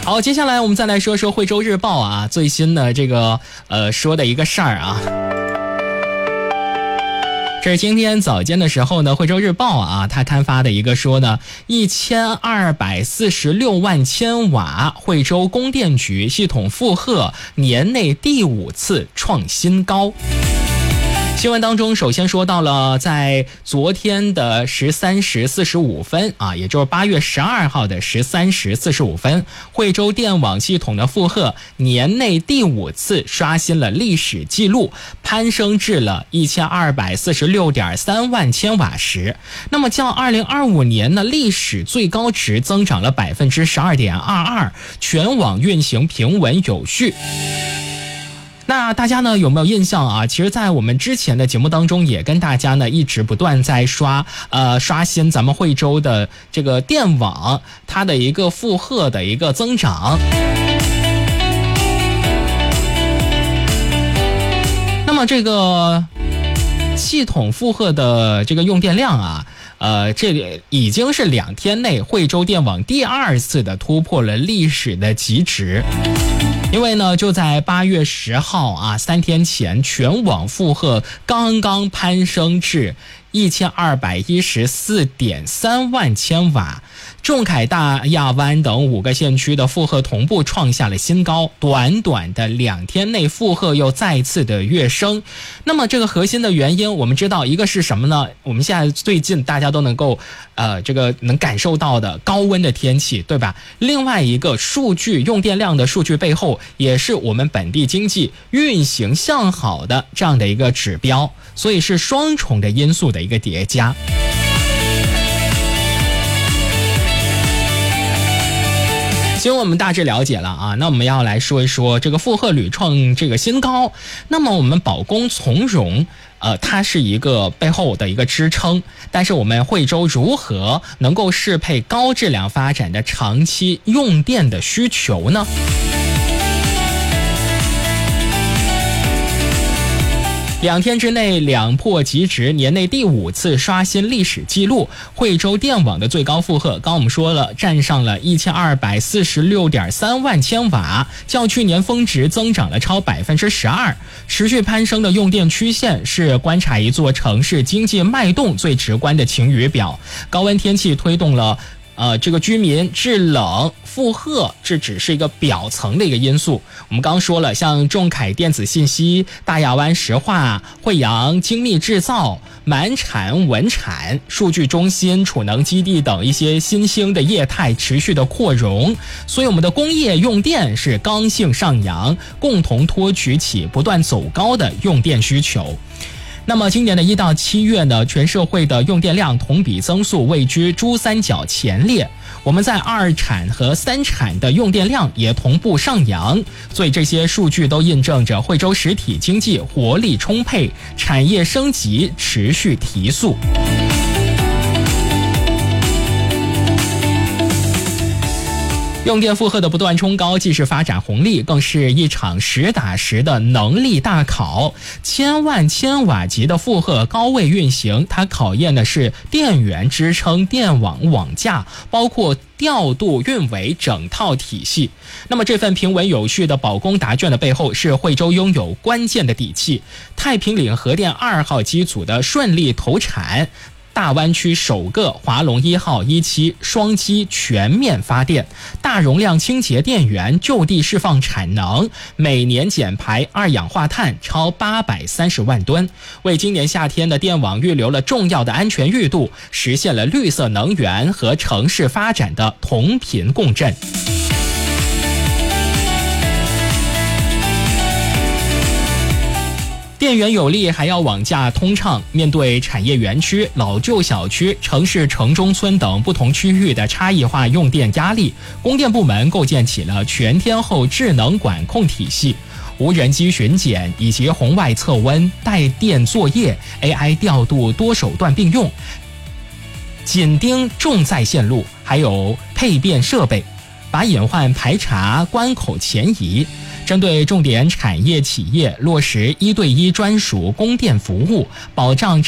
好，接下来我们再来说说惠州日报啊最新的这个说的一个事儿啊。这是今天早间的时候呢，惠州日报啊，它刊发的一个说呢，1246万千瓦，惠州供电局系统负荷年内第5次创新高。新闻当中首先说到了在昨天的13时45分啊，也就是8月12号的13时45分，惠州电网系统的负荷年内第5次刷新了历史记录，攀升至了1246.3万千瓦时。那么较2025年呢历史最高值增长了 12.22%， 全网运行平稳有序。那大家呢有没有印象啊？其实在我们之前的节目当中也跟大家呢一直不断在刷新咱们惠州的这个电网它的一个负荷的一个增长。那么这个系统负荷的这个用电量啊，这已经是2天内惠州电网第2次的突破了历史的极值。因为呢，就在8月10号啊，3天前，全网负荷刚刚攀升至1214.3万千瓦，仲恺、大亚湾等5个县区的负荷同步创下了新高，短短的2天内负荷又再次的跃升。那么这个核心的原因我们知道，一个是什么呢？我们现在最近大家都能够能感受到的高温的天气，对吧？另外一个数据用电量的数据背后也是我们本地经济运行向好的这样的一个指标，所以是双重的因素的一个叠加。其实我们大致了解了啊，那我们要来说一说这个负荷屡创这个新高。那么我们保供从容它是一个背后的一个支撑，但是我们惠州如何能够适配高质量发展的长期用电的需求呢？2天之内2破极值，年内第5次刷新历史记录。惠州电网的最高负荷，刚我们说了，站上了1246.3万千瓦，较去年峰值增长了超 12%。持续攀升的用电曲线是观察一座城市经济脉动最直观的晴雨表。高温天气推动了这个居民制冷负荷，这只是一个表层的一个因素。我们刚说了，像仲恺电子信息、大亚湾石化、惠阳精密制造、满产文产、数据中心、储能基地等一些新兴的业态持续的扩容，所以我们的工业用电是刚性上扬，共同托举起不断走高的用电需求。那么今年的1到7月呢，全社会的用电量同比增速位居珠三角前列，我们在2产和3产的用电量也同步上扬，所以这些数据都印证着惠州实体经济活力充沛，产业升级持续提速。用电负荷的不断冲高，既是发展红利，更是一场实打实的能力大考。千万千瓦级的负荷高位运行，它考验的是电源支撑、电网网架，包括调度运维整套体系。那么这份平稳有序的保供答卷的背后，是惠州拥有关键的底气。太平岭核电2号机组的顺利投产，大湾区首个华龙1号1期双机全面发电，大容量清洁电源就地释放产能，每年减排2氧化碳超830万吨，为今年夏天的电网预留了重要的安全裕度，实现了绿色能源和城市发展的同频共振。电源有力还要网架通畅，面对产业园区、老旧小区、城市城中村等不同区域的差异化用电压力，供电部门构建起了全天候智能管控体系，无人机巡检以及红外测温、带电作业、AI 调度多手段并用，紧盯重在线路，还有配变设备，把隐患排查关口前移。针对重点产业企业落实1对1专属供电服务，保障